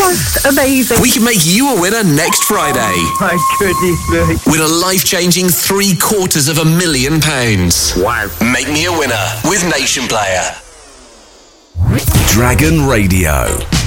just amazing. We can make you a winner next Friday. Oh, my goodness me. Win a life-changing £750,000. Wow. Make me a winner with Nation Player. Dragon Radio.